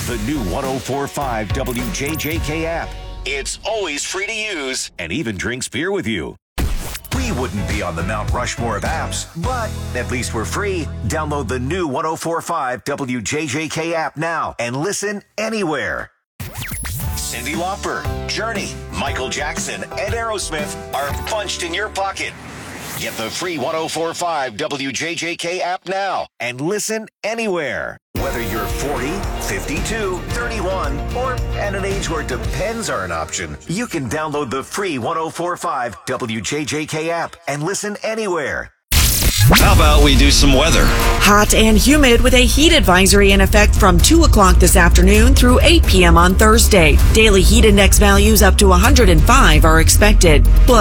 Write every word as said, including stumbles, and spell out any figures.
The new one oh four point five W J J K app. It's always free to use and even drinks beer with you. We wouldn't be on the Mount Rushmore of apps, but at least we're free. Download the new one oh four point five W J J K app now and listen anywhere. Cyndi Lauper, Journey, Michael Jackson, and Aerosmith are punched in your pocket. Get the free one oh four point five W J J K app now and listen anywhere. Whether you're forty, fifty-two, thirty-one, or at an age where depends are an option, you can download the free one oh four point five W J J K app and listen anywhere. How about we do some weather? Hot and humid with a heat advisory in effect from two o'clock this afternoon through eight p.m. on Thursday. Daily heat index values up to one hundred five are expected. Plus